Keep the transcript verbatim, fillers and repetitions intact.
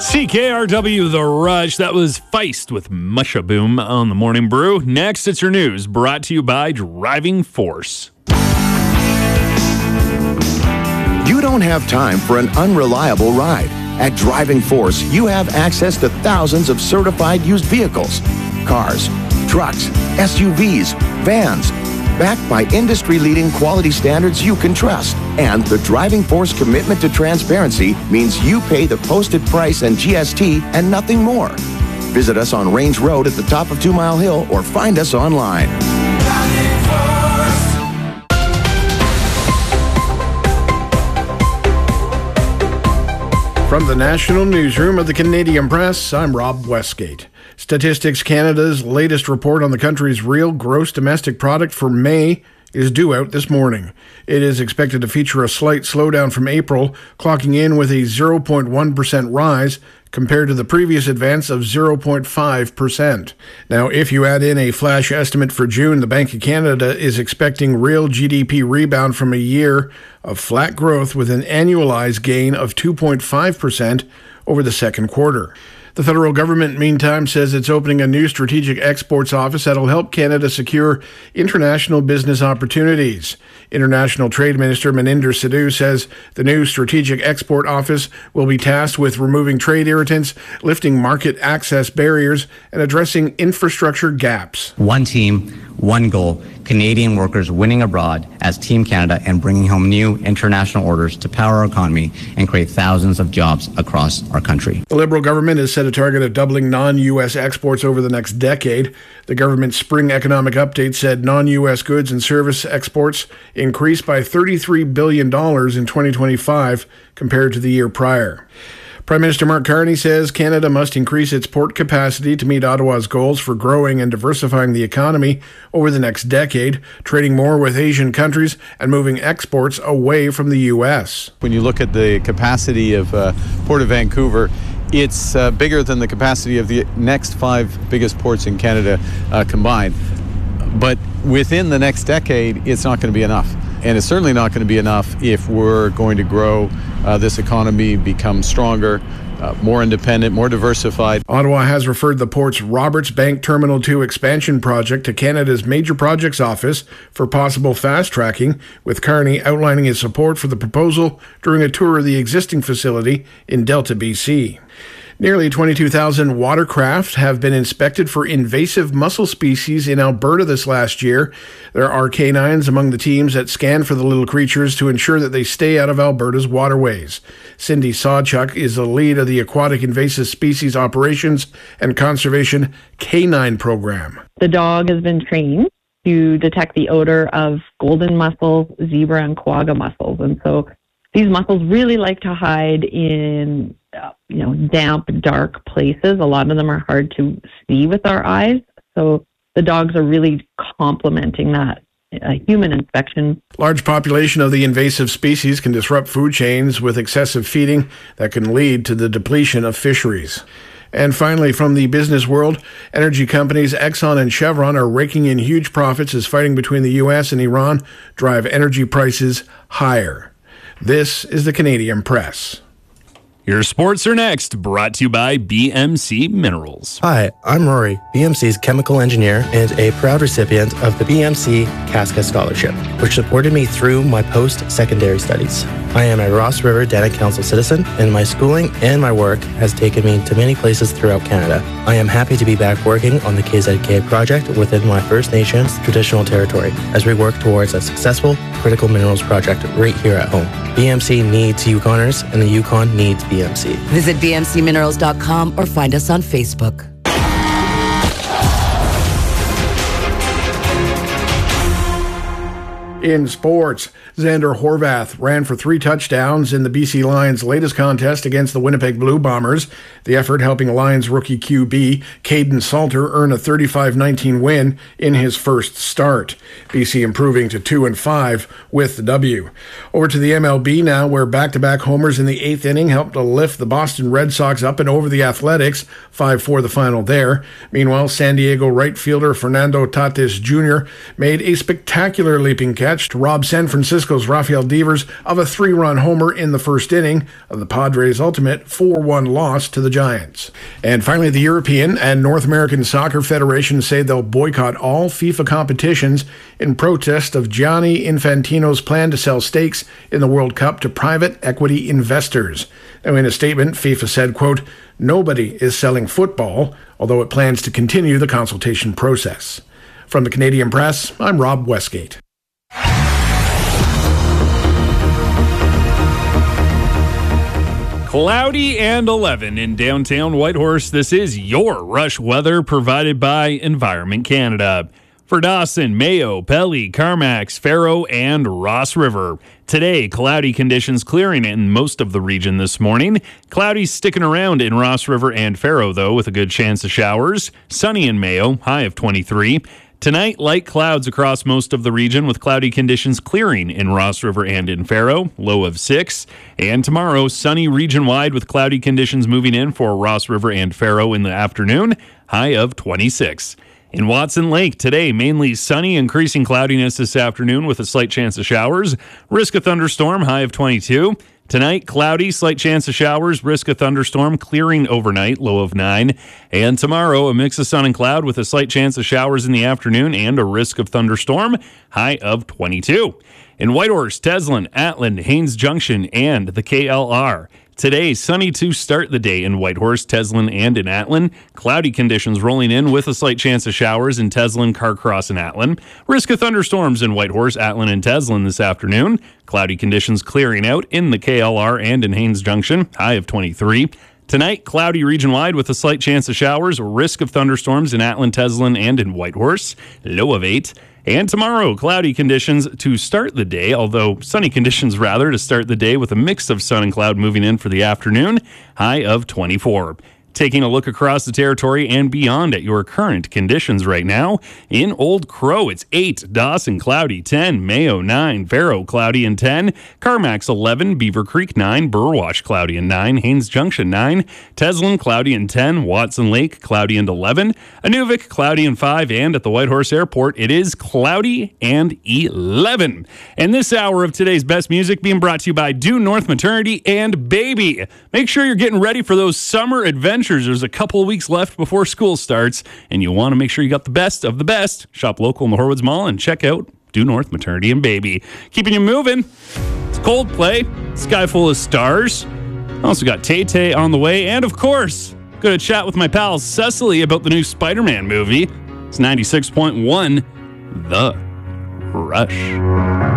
C K R W The Rush. That was Feist with Mushaboom on the Morning Brew. Next, it's your news brought to you by Driving Force. You don't have time for an unreliable ride. At Driving Force, you have access to thousands of certified used vehicles, cars, trucks, S U Vs, vans, backed by industry-leading quality standards you can trust. And the Driving Force commitment to transparency means you pay the posted price and G S T and nothing more. Visit us on Range Road at the top of Two Mile Hill or find us online. From the National Newsroom of the Canadian Press, I'm Rob Westgate. Statistics Canada's latest report on the country's real gross domestic product for May is due out this morning. It is expected to feature a slight slowdown from April, clocking in with a zero point one percent rise compared to the previous advance of zero point five percent. Now, if you add in a flash estimate for June, the Bank of Canada is expecting real G D P rebound from a year of flat growth with an annualized gain of two point five percent over the second quarter. The federal government, meantime, says it's opening a new strategic exports office that'll help Canada secure international business opportunities. International Trade Minister Maninder Sidhu says the new strategic export office will be tasked with removing trade irritants, lifting market access barriers, and addressing infrastructure gaps. One team, one goal, Canadian workers winning abroad as Team Canada and bringing home new international orders to power our economy and create thousands of jobs across our country. The Liberal government has set a target of doubling non-U S exports over the next decade. The government's spring economic update said non-U S goods and service exports increased by thirty-three billion dollars in twenty twenty-five compared to the year prior. Prime Minister Mark Carney says Canada must increase its port capacity to meet Ottawa's goals for growing and diversifying the economy over the next decade, trading more with Asian countries and moving exports away from the U S. When you look at the capacity of uh, Port of Vancouver, it's uh, bigger than the capacity of the next five biggest ports in Canada uh, combined. But within the next decade, it's not going to be enough. And it's certainly not going to be enough if we're going to grow uh, this economy, become stronger, uh, more independent, more diversified. Ottawa has referred the port's Roberts Bank Terminal two expansion project to Canada's Major Projects Office for possible fast-tracking, with Carney outlining his support for the proposal during a tour of the existing facility in Delta, B C. Nearly twenty-two thousand watercraft have been inspected for invasive mussel species in Alberta this last year. There are canines among the teams that scan for the little creatures to ensure that they stay out of Alberta's waterways. Cindy Sawchuk is the lead of the Aquatic Invasive Species Operations and Conservation Canine Program. The dog has been trained to detect the odor of golden mussels, zebra, and quagga mussels. And so these mussels really like to hide in uh, you know, damp, dark places. A lot of them are hard to see with our eyes. So the dogs are really complementing that uh, human inspection. Large population of the invasive species can disrupt food chains with excessive feeding that can lead to the depletion of fisheries. And finally, from the business world, energy companies Exxon and Chevron are raking in huge profits as fighting between the U S and Iran drive energy prices higher. This is the Canadian Press. Your sports are next, brought to you by B M C Minerals. Hi, I'm Rory, B M C's chemical engineer and a proud recipient of the B M C Casca Scholarship, which supported me through my post-secondary studies. I am a Ross River Danic Council citizen, and my schooling and my work has taken me to many places throughout Canada. I am happy to be back working on the K Z K project within my First Nations traditional territory as we work towards a successful critical minerals project right here at home. B M C needs Yukoners, and the Yukon needs B M C. Visit b m c minerals dot com or find us on Facebook. In sports, Xander Horvath ran for three touchdowns in the B C Lions' latest contest against the Winnipeg Blue Bombers. The effort helping Lions rookie Q B Caden Salter earn a thirty-five nineteen win in his first start. B C improving to two and five with the W. Over to the M L B now, where back-to-back homers in the eighth inning helped to lift the Boston Red Sox up and over the Athletics, five four the final there. Meanwhile, San Diego right fielder Fernando Tatis Junior made a spectacular leaping catch dispatched robbed San Francisco's Rafael Devers of a three-run homer in the first inning of the Padres' ultimate four one loss to the Giants. And finally, the European and North American Soccer Federations say they'll boycott all FIFA competitions in protest of Gianni Infantino's plan to sell stakes in the World Cup to private equity investors. Now, in a statement, FIFA said, quote, "Nobody is selling football, although it plans to continue the consultation process." From the Canadian Press, I'm Rob Westgate. Cloudy and eleven in downtown Whitehorse. This is your rush weather provided by Environment Canada. For Dawson, Mayo, Pelly, Carmax, Faro, and Ross River. Today, cloudy conditions clearing in most of the region this morning. Cloudy sticking around in Ross River and Faro, though, with a good chance of showers. Sunny in Mayo, high of twenty-three. Tonight, light clouds across most of the region with cloudy conditions clearing in Ross River and in Faro, low of six. And tomorrow, sunny region-wide with cloudy conditions moving in for Ross River and Faro in the afternoon, high of twenty-six. In Watson Lake, today, mainly sunny, increasing cloudiness this afternoon with a slight chance of showers. Risk of thunderstorm, high of twenty-two. Tonight, cloudy, slight chance of showers, risk of thunderstorm, clearing overnight, low of nine. And tomorrow, a mix of sun and cloud with a slight chance of showers in the afternoon and a risk of thunderstorm, high of twenty-two. In Whitehorse, Teslin, Atlin, Haines Junction, and the K L R. Today, sunny to start the day in Whitehorse, Teslin, and in Atlin. Cloudy conditions rolling in with a slight chance of showers in Teslin, Carcross, and Atlin. Risk of thunderstorms in Whitehorse, Atlin, and Teslin this afternoon. Cloudy conditions clearing out in the K L R and in Haines Junction, high of twenty-three. Tonight, cloudy region-wide with a slight chance of showers. Risk of thunderstorms in Atlin, Teslin, and in Whitehorse, low of eight. And tomorrow, cloudy conditions to start the day, although sunny conditions rather to start the day with a mix of sun and cloud moving in for the afternoon, high of twenty-four. Taking a look across the territory and beyond at your current conditions right now. In Old Crow, it's eight. Dawson, cloudy, ten. Mayo, nine. Faro, cloudy, and ten. Carmax, eleven. Beaver Creek, nine. Burwash, cloudy, and nine. Haines Junction, nine. Teslin, cloudy, and ten. Watson Lake, cloudy, and eleven. Inuvik, cloudy, and five. And at the Whitehorse Airport, it is cloudy and eleven. And this hour of today's best music being brought to you by Due North Maternity and Baby. Make sure you're getting ready for those summer adventures. There's a couple of weeks left before school starts, and you want to make sure you got the best of the best. Shop local in the Horwoods Mall and check out Due North Maternity and Baby. Keeping you moving. It's Coldplay, Sky Full of Stars. Also got Tay-Tay on the way, and of course, going to chat with my pal Cecily about the new Spider-Man movie. It's ninety-six point one, The Rush.